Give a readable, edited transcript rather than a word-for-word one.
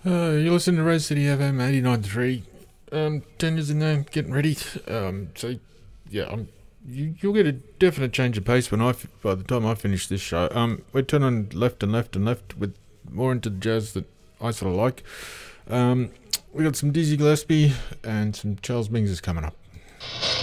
You listen to Rose City FM 89.3. Tender's in there, getting ready. So, yeah, you'll get a definite change of pace by the time I finish this show. We're turning left and left and left with more into the jazz that I sort of like. We got some Dizzy Gillespie and some Charles Mingus coming up.